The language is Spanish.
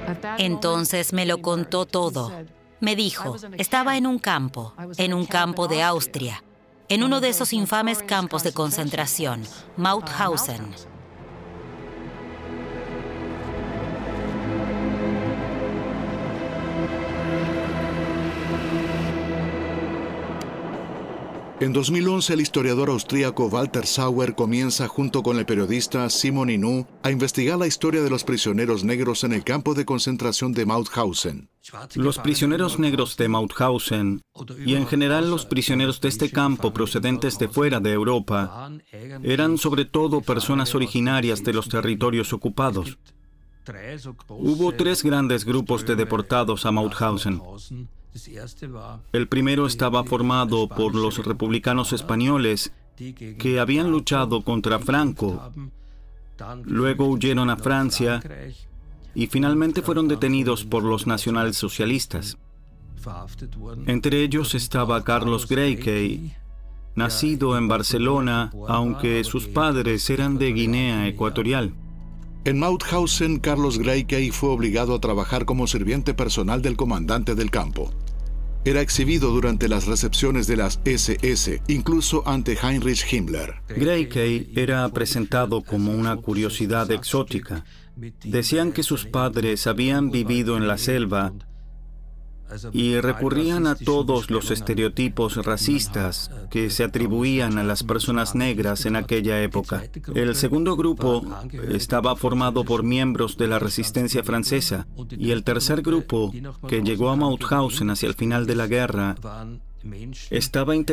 Entonces me lo contó todo. Me dijo, estaba en un campo de Austria, en uno de esos infames campos de concentración, Mauthausen. En 2011, el historiador austríaco Walter Sauer comienza, junto con el periodista Simon Inouye, a investigar la historia de los prisioneros negros en el campo de concentración de Mauthausen. Los prisioneros negros de Mauthausen, y en general los prisioneros de este campo procedentes de fuera de Europa, eran sobre todo personas originarias de los territorios ocupados. Hubo 3 grandes grupos de deportados a Mauthausen. El primero estaba formado por los republicanos españoles que habían luchado contra Franco, luego huyeron a Francia y finalmente fueron detenidos por los nacionalsocialistas. Entre ellos estaba Carlos Greiky, nacido en Barcelona, aunque sus padres eran de Guinea Ecuatorial. En Mauthausen, Carlos Greiky fue obligado a trabajar como sirviente personal del comandante del campo. Era exhibido durante las recepciones de las SS, incluso ante Heinrich Himmler. Greiky era presentado como una curiosidad exótica. Decían que sus padres habían vivido en la selva y recurrían a todos los estereotipos racistas que se atribuían a las personas negras en aquella época. El segundo grupo estaba formado por miembros de la resistencia francesa y el tercer grupo, que llegó a Mauthausen hacia el final de la guerra, estaba